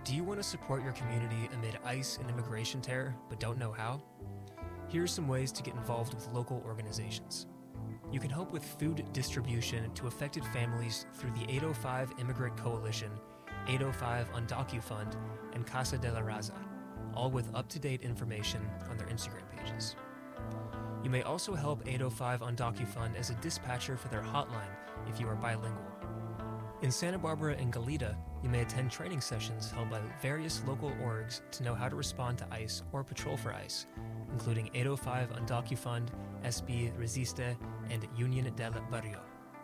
Do you want to support your community amid ICE and immigration terror, but don't know how? Here are some ways to get involved with local organizations. You can help with food distribution to affected families through the 805 Immigrant Coalition, 805 UndocuFund, and Casa de la Raza, all with up-to-date information on their Instagram pages. You may also help 805 UndocuFund as a dispatcher for their hotline if you are bilingual. In Santa Barbara and Goleta, you may attend training sessions held by various local orgs to know how to respond to ICE or patrol for ICE, including 805 UndocuFund, SB Resiste, and Union del Barrio.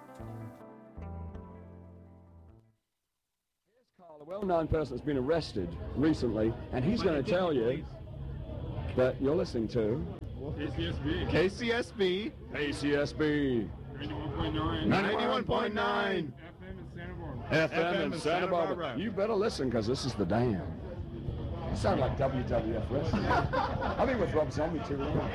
A well-known person has been arrested recently, and he's going to tell you that you're listening to KCSB. KCSB. KCSB. 91.9. 91.9. FM in Santa Barbara. You better listen, because this is the Dam. You sound like WWF wrestling. I've been with Rob Zombie too long.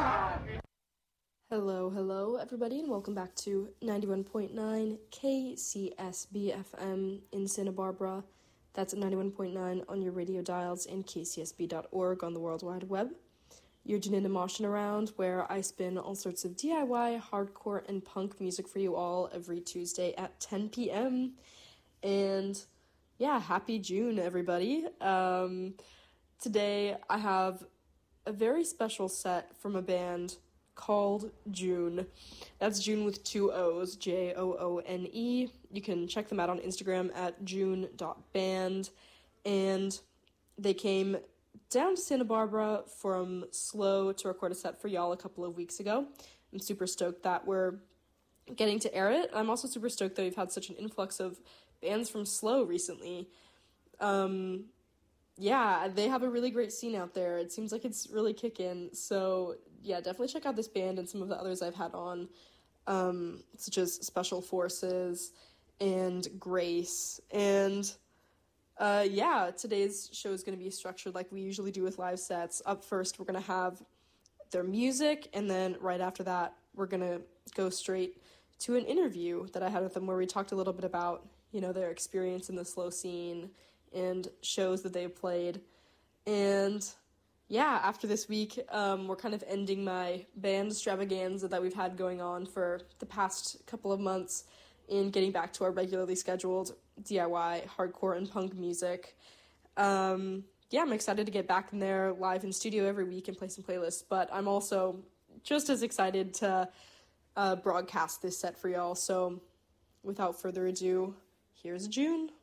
Hello, everybody, and welcome back to 91.9 KCSB FM in Santa Barbara. That's at 91.9 on your radio dials and kcsb.org on the World Wide Web. You're Janina Moshin around, where I spin all sorts of DIY, hardcore, and punk music for you all every Tuesday at 10 p.m. And yeah, happy June, everybody. Today I have a very special set from a band called Joone. That's Joone with 2 O's, Joone. You can check them out on Instagram at joone.band. And they came down to Santa Barbara from SLO to record a set for y'all a couple of weeks ago. I'm super stoked that we're getting to air it. I'm also super stoked that we've had such an influx of bands from SLO recently. Yeah, they have a really great scene out there. It seems like it's really kicking. So yeah, definitely check out this band and some of the others I've had on, such as Special Forces and Grace. And yeah, today's show is going to be structured like we usually do with live sets. Up first, we're going to have their music, and then right after that, we're going to go straight to an interview that I had with them where we talked a little bit about, their experience in the SLO scene and shows that they've played. And yeah, after this week, we're kind of ending my band extravaganza that we've had going on for the past couple of months and getting back to our regularly scheduled DIY, hardcore, and punk music. Yeah, I'm excited to get back in there live in studio every week and play some playlists, but I'm also just as excited to broadcast this set for y'all. So without further ado, here's Joone.